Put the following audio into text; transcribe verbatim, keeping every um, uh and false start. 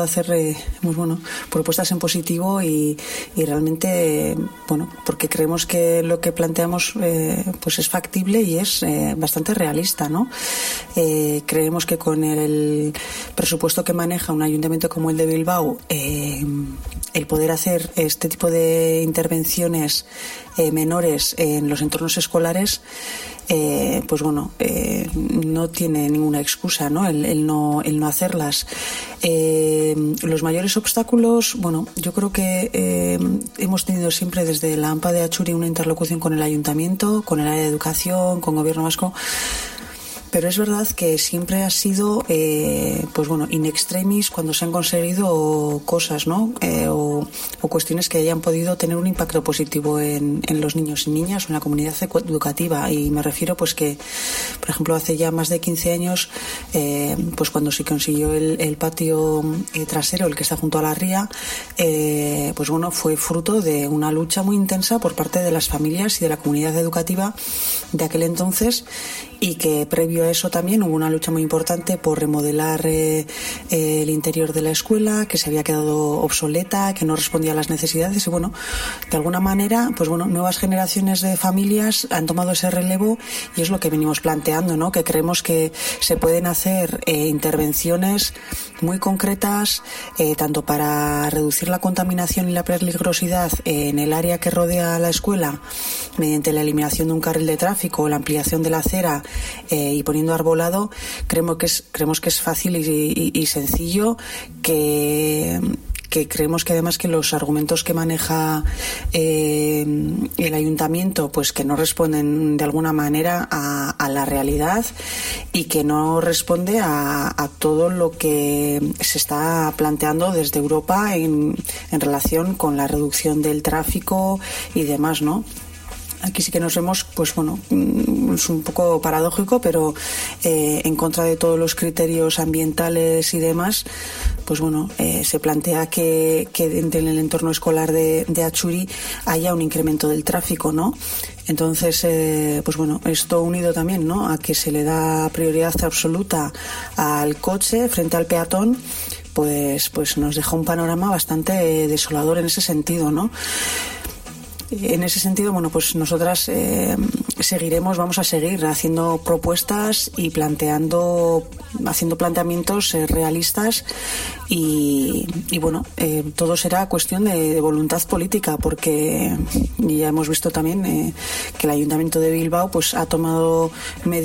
hacer eh, pues bueno, propuestas en positivo y, y realmente, bueno, porque creemos que lo que planteamos eh, pues es factible y es eh, bastante realista, ¿no? Eh, creemos que con el presupuesto que maneja un ayuntamiento como el de Bilbao, eh, el poder hacer este tipo de intervenciones eh, menores en los entornos escolares, eh, pues bueno, eh, no tiene ninguna excusa, ¿no? El, el no, el no hacerlas. Eh, los mayores obstáculos, bueno, yo creo que eh, hemos tenido siempre desde la AMPA de Atxuri una interlocución con el ayuntamiento, con el área de educación, con Gobierno Vasco. Pero es verdad que siempre ha sido, eh, pues bueno, in extremis cuando se han conseguido cosas, ¿no? Eh, o, o cuestiones que hayan podido tener un impacto positivo en, en los niños y niñas o en la comunidad educativa. Y me refiero, pues que, por ejemplo, hace ya más de quince años, eh, pues cuando se consiguió el, el patio eh, trasero, el que está junto a la ría, eh, pues bueno, fue fruto de una lucha muy intensa por parte de las familias y de la comunidad educativa de aquel entonces, y que previo a eso también hubo una lucha muy importante por remodelar eh, eh, el interior de la escuela, que se había quedado obsoleta, que no respondía a las necesidades, y bueno, de alguna manera, pues bueno, nuevas generaciones de familias han tomado ese relevo y es lo que venimos planteando, ¿no? Que creemos que se pueden hacer eh, intervenciones muy concretas, eh, tanto para reducir la contaminación y la peligrosidad en el área que rodea la escuela, mediante la eliminación de un carril de tráfico o la ampliación de la acera, Eh, y poniendo arbolado. Creemos que es, creemos que es fácil y, y, y sencillo, que, que creemos que además que los argumentos que maneja eh, el ayuntamiento, pues que no responden de alguna manera a, a la realidad y que no responde a, a todo lo que se está planteando desde Europa en, en relación con la reducción del tráfico y demás, ¿no? Aquí sí que nos vemos, pues bueno, es un poco paradójico, pero eh, en contra de todos los criterios ambientales y demás, pues bueno, eh, se plantea que, que en el entorno escolar de, de Atxuri haya un incremento del tráfico, ¿no? Entonces, eh, pues bueno, esto unido también, ¿no?, a que se le da prioridad absoluta al coche frente al peatón, pues, pues nos deja un panorama bastante desolador en ese sentido, ¿no? En ese sentido, bueno, pues nosotras eh, seguiremos, vamos a seguir haciendo propuestas y planteando, haciendo planteamientos eh, realistas y, y bueno, eh, todo será cuestión de, de voluntad política, porque ya hemos visto también eh, que el Ayuntamiento de Bilbao pues ha tomado medidas